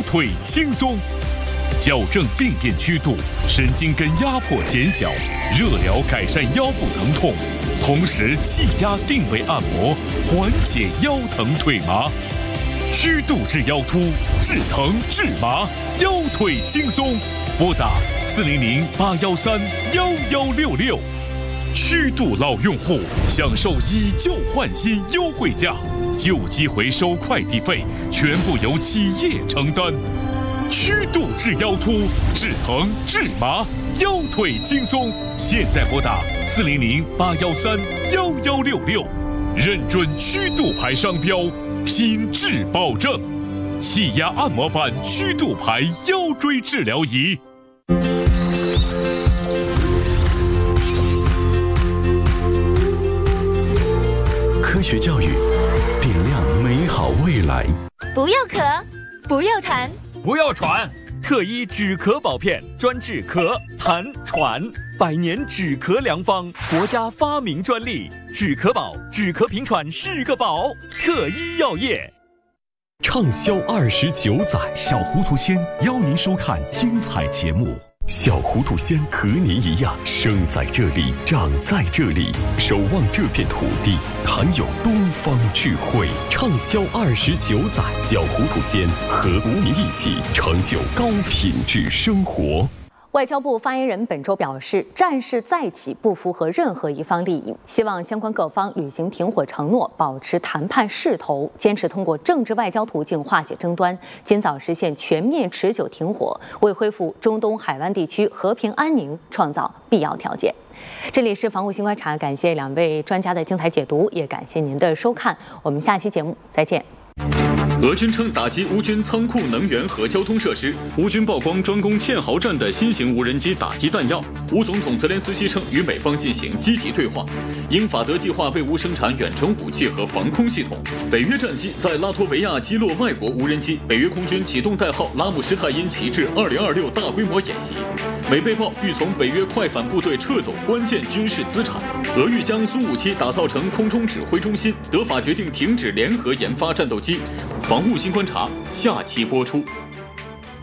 腿轻松。矫正病变曲度，神经根压迫减小，热疗改善腰部疼痛，同时气压定位按摩，缓解腰疼腿麻。曲度治腰突，治疼治麻，腰腿轻松。拨打400-813-1166。曲度老用户享受以旧换新优惠价，旧机回收快递费全部由企业承担。曲度治腰突，治疼治麻，腰腿轻松。现在拨打400-813-1166，认准曲度牌商标，品质保证。气压按摩板曲度牌腰椎治疗仪。 科学教育，点亮美好未来。 不要咳，不要痰， 不要喘，特医止咳宝片专治咳、痰、喘，100年止咳良方，国家发明专利。止咳宝，止咳平喘是个宝。特医药业。 畅销29载，小糊涂仙邀您收看精彩节目。小糊涂仙和您一样，生在这里，长在这里，守望这片土地，谈有东方智慧。畅销29载，小糊涂仙和您一起成就高品质生活。 外交部发言人本周表示，战事再起不符合任何一方利益，希望相关各方履行停火承诺，保持谈判势头，坚持通过政治外交途径化解争端，尽早实现全面持久停火，为恢复中东海湾地区和平安宁创造必要条件。这里是防务新观察，感谢2位专家的精彩解读，也感谢您的收看，我们下期节目再见。 俄军称打击乌军仓库、能源和交通设施。乌军曝光专攻堑壕战的新型无人机打击弹药。乌总统泽连斯基称与美方进行积极对话。英法德计划为乌生产远程武器和防空系统。北约战机在拉脱维亚击落外国无人机。北约空军启动代号拉姆施泰因旗帜2026大规模演习。美被曝欲从北约快反部队撤走关键军事资产。俄欲将苏57打造成空中指挥中心。德法决定停止联合研发战斗机。防务新观察下期播出。